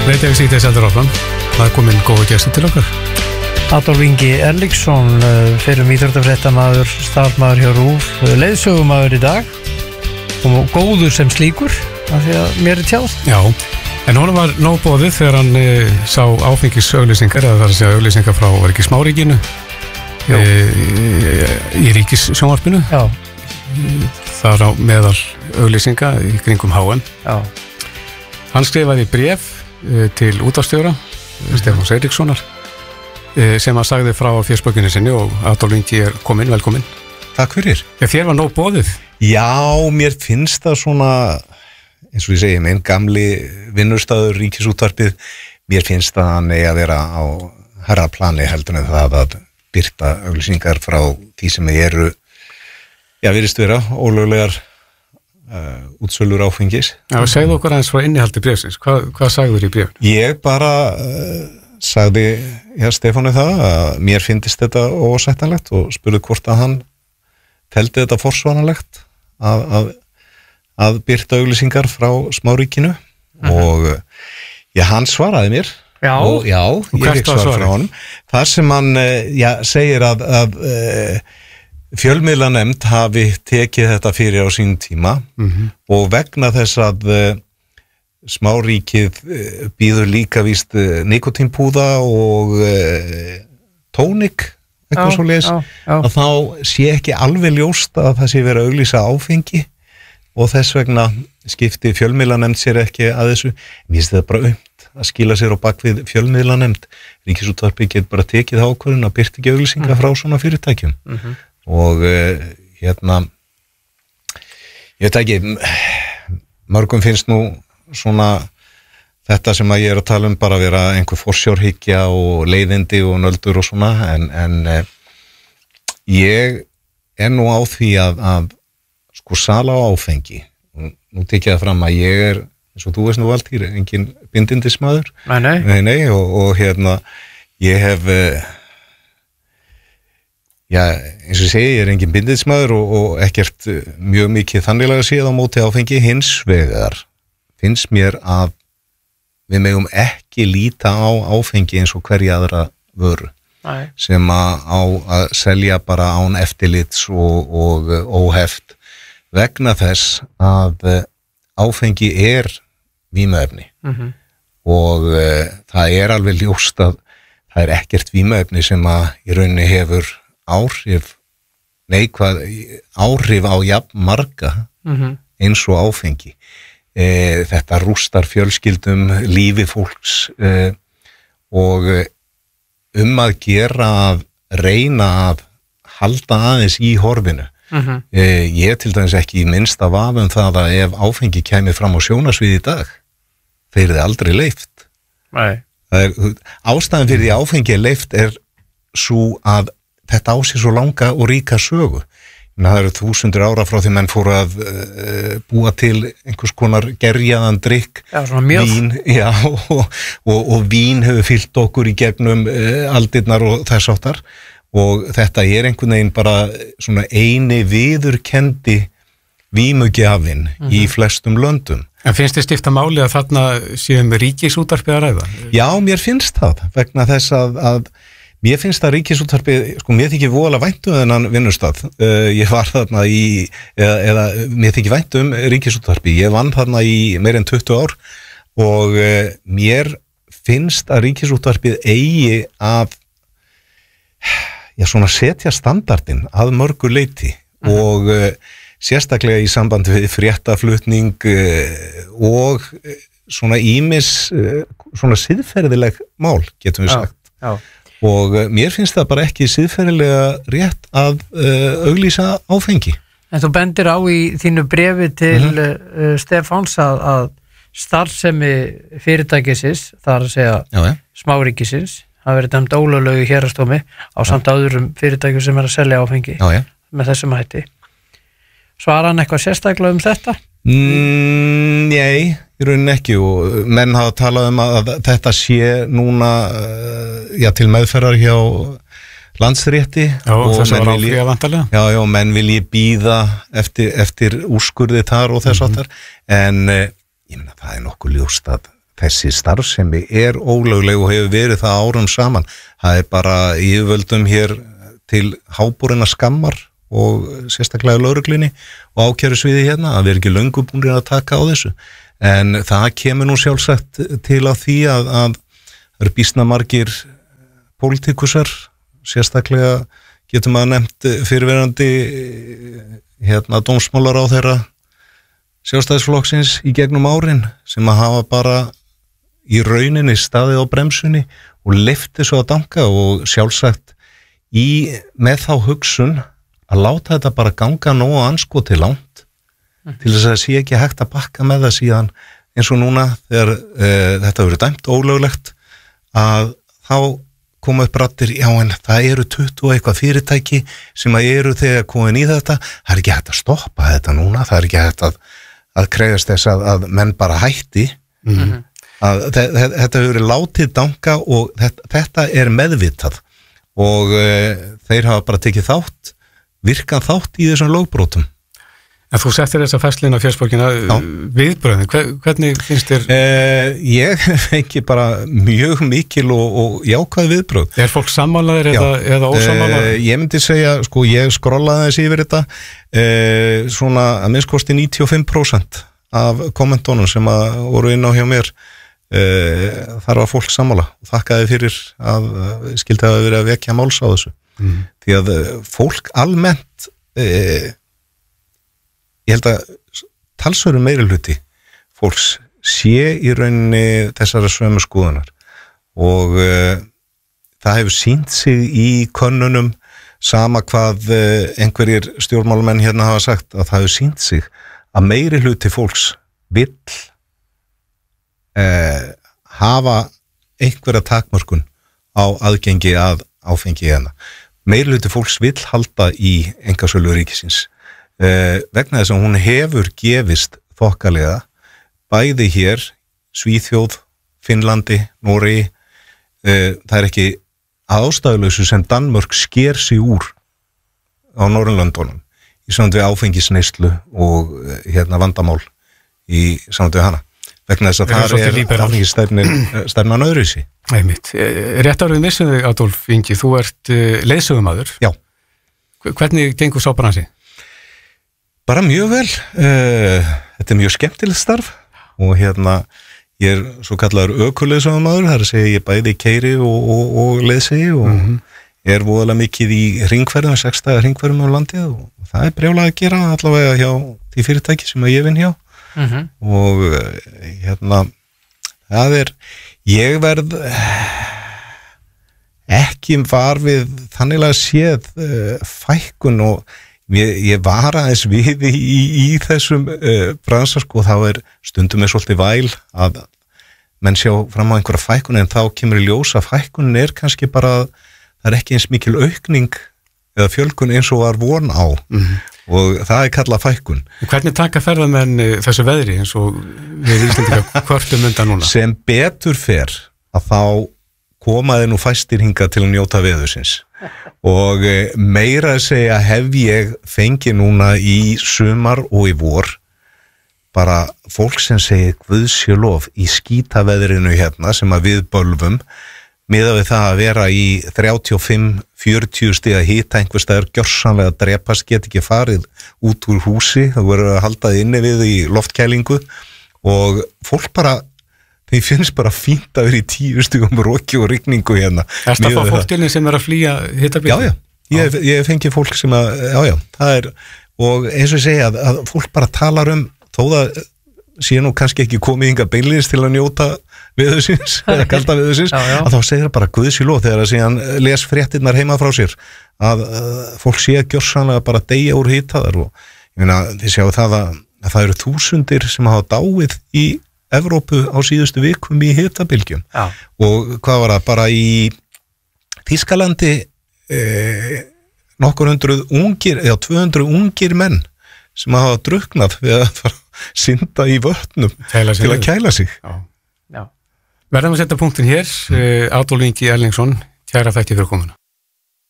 Reykjavík síðan heldur áfram. Það kominn góða gestur til okkar. Adolf Ingi Erliksson, fyrrum íþróttafréttamaður, starfsmaður hjá RÚV, leiðsögumaður í dag og góður sem slíkur, af því að mér er tjáð. Já, en honum var nóg boðið þegar hann sá áfengisauglýsingar, eða það að segja auglýsingar frá, var ekki Smáríkinu, í Ríkissjónvarpinu. Já. Þar á meðal auglýsinga í kringum HM. Já. Hann skrifaði bréf til útvarpsstjóra Stefáns Eiríkssonar sem hann sagði frá fésbókinni sinni og Adolf Ingi er kominn, velkominn. Takk fyrir. Þér var nóg boðið. Já, mér finnst það svona, eins og ég segi, minn gamli vinnustæður Ríkisútvarpið, mér finnst það hann eigi að vera á herra plani heldur en það að birta auglýsingar frá því sem eru, já, virðist vera ólöglegar útsölur áfengis. Já, segðu okkur aðeins frá innihaldi bréfsins. Hvað sagður í bréfinu? Ég bara sagði Stefáni það að mér finnist þetta ósættanlegt og spurði hvort að hann teldi þetta forsvaranlegt að birta auglýsingar frá Smáríkinu og hann svaraði mér. Já, og ég fikk svar frá honum. Það sem hann segir að fjölmiðlanefnd hafi tekið þetta fyrir á sín tíma og vegna þess að Smáríkið býður líka víst nikotínpúða og tónik, eitthvað svoleiðis, að þá sé ekki alveg ljóst að það sé verið að auglýsa áfengi og þess vegna skipti fjölmiðlanefnd sér ekki að þessu. Mér finnst þetta bara að skila sér á bakvið fjölmiðlanefnd. Ríkisútvarpið getur bara tekið ákvörðun að birta ekki auglýsingar frá svona fyrirtækjum. Og ég veit ekki, mörgum finnst nú svona þetta sem að ég er að tala um bara að vera einhver forsjárhyggja og leiðindi og nöldur og svona en ég er nú á því að sko sala á áfengi og nú tekja það fram að ég er, eins og þú veist nú Valtýr, engin bindindismadur. Nei, og ég hef eins og ég segi, ég er engin bindindismadur og ekkert mjög mikið þanniglega séð á móti áfengi. Hins vegar finnst mér að við megum ekki líta á áfengi eins og hverja aðra vöru. Nei. Sem að selja bara án eftirlits og óheft vegna þess að áfengi er vímuefni og það er alveg ljóst að það er ekkert vímuefni sem að í rauninni hefur áhrif á jafn marga eins og áfengi. Þetta rústar fjölskyldum, lífi fólks og að gera að reyna að halda aðeins í horfinu. Ég til dæmis ekki í minnsta vafa það að ef áfengi kæmi fram á sjónarsviði í dag, þeir eru aldrei leyft. Nei. Ástæðan fyrir því áfengi er leyft er svo að þetta á sér svo langa og ríka sögu. Það eru 1000 ára frá því menn fóru að búa til einhvers konar gerjaðan drykk, vín, og vín hefur fyllt okkur í gegnum aldirnar og þess áttar og þetta er einhvern veginn bara svona eini viðurkendi vímugjafinn í flestum löndum. En finnst þið skipta máli að þarna séum Ríkisútvarpið að ræða? Já, mér finnst það vegna þess að mér finnst að Ríkisútvarpið, sko, mér þykir voðalega vænt þennan vinnustað. Ég var þarna eða mér þykir vænt Ríkisútvarpið. Ég vann þarna í meira en 20 ár og mér finnst að Ríkisútvarpið eigi að svona setja standardinn að mörgu leyti og sérstaklega í sambandi við fréttaflutning og svona ýmis svona siðferðileg mál, getum við sagt. Já. Og mér finnst það bara ekki siðferðilega rétt að auglýsa áfengi. En þú bendir á í þínu bréfi til Stefáns að starfsemi fyrirtækisins, það að segja Smáríkisins, hafa verið dæmd ólöglegu í héraðsdómi á samt öðrum fyrirtækjum sem að selja áfengi með þessum hætti. Svara hann eitthvað sérstaklega um þetta? Nei, í rauninni ekki og menn hafa talað um að þetta sé núna til meðferðar hjá landsrétti og þessu var áfrýja vantarlega. Já, menn vilji bíða eftir úrskurði þar og þess áttar en ég meina það er nokkuð ljóst að þessi starfsemi ólögleg og hefur verið það árum saman. Það bara yfirvöldum hér til háborinna skammar og sérstaklega lögreglunni og ákærusviði hérna að við erum ekki löngu búin að taka á þessu. En það kemur nú sjálfsagt til á því að það eru býsna margir pólitíkusar, sérstaklega getur maður nefnt fyrirverandi dómsmálaráðherra Sjálfstæðisflokksins í gegnum árin sem að hafa bara í rauninni staðið á bremsunni og leyft þessu að danka og sjálfsagt með þá hugsun að láta þetta bara ganga nógu anskoti langt til þess að það sé ekki hægt að bakka með það síðan eins og núna þegar þetta verið dæmt ólöglegt að þá koma upp raddir, já en það eru 20 og eitthvað fyrirtæki sem að eru þegar komin í þetta, það er ekki hægt að stoppa þetta núna, það er ekki hægt að krefjast þess að menn bara hætti að þetta hefur verið látið danga og þetta er meðvitað og þeir hafa bara tekið virkan þátt í þessum lögbrótum. En þú settir þessa fæslina á Fjársborgina viðbröðin, hvernig finnst þér? Ég fengi bara mjög mikil og jákvæð viðbröð. Er fólk sammálaðir eða ósammálaðir? Ég myndi segja, ég skrollaði þessi yfir þetta, svona að minnskosti 95% af kommentónum sem voru inn á hjá mér, þar var fólk sammála og þakkaði fyrir að skildi að vera að vekja máls á þessu. Því að fólk almennt ég held að talsverður meirihluti fólks sé í rauninni þessara sömu skoðunar og það hefur sýnt sig í könnunum sama hvað einhverjir stjórnmálamenn hérna hafa sagt að það hefur sýnt sig að meirihluti fólks vill hafa einhverja takmörkun á aðgengi að áfengi hérna. Meirihluti fólks vill halda í einkasölu ríkisins vegna þess að hún hefur gefist þokkalega bæði hér, Svíþjóð, Finnlandi, Noregi, það er ekki ástæðuleysu sem Danmörk sker sig úr á Norðurlöndunum í samt við áfengisneyslu og vandamál í samt við hana. Vegna þess að það áfengisstefnan öðruvísi. Einmitt. Rétt árið missum þig, Adolf Ingi, þú ert leiðsögumaður. Já. Hvernig gengur sá bransi? Bara mjög vel. Þetta mjög skemmtilegt starf og ég svo kallaður ökuleiðsögumaður, það er að segja ég bæði keyri og leiðsegi og voðalega mikið í hringferðum, 6 daga hringferðum á landið og það brjálega að gera allavega hjá því fyrirtæki sem ég vinn hjá og það ég verð ekki var við þanniglega séð fækkun og ég var aðeins við í þessum bransa það stundum svolítið væl að menn sjá fram á einhverja fækkun en þá kemur í ljós að fækkunin kannski bara það ekki eins mikil aukning eða fjölgun eins og var von á og það kallað fækkun. Hvernig taka ferðamenn þessu veðri eins og við Íslendingar hvörtum undan núna? Sem betur fer að þá komaði nú fæstir hingað til að njóta veðursins og meira að segja hef ég fengið núna í sumar og í vor bara fólk sem segir guðsjólof í skítaveðrinu hérna sem að við bölvum miðað við það að vera í 35-40 stiga hita einhvers staðar gjörsamlega að drepast, get ekki farið út úr húsi, það verður að halda inni við í loftkælingu og fólk bara þeim finnst bara fínt að vera í 10 stigum roki og rigningu hérna. Er það fá fólkilin sem að flýja hitabylgju? Já, ég fengi fólk sem að, það og eins og ég segja að fólk bara talar þó það sé nú kannski ekki komið hinga beinlins til að njóta veðursins, eða kalda veðursins, að þá segir það bara guðsjólof þegar að síðan les fréttirnar heima frá sér, að fólk sé að gjörsanlega bara deyja úr hitaðar og ég meina, þið sjáu það að það eru þúsundir sem hafa dáið í Evrópu á síðustu vikum í hitabylgjum og hvað var það bara í Þýskalandi nokkur 100 ungir eða 200 ungir menn sem hafa drukknað við að fara synda í vötnum til að kæla sig. Verðum að setja punktin hér. Adolf Ingi Erlingsson, kæra þætti fyrir komuna.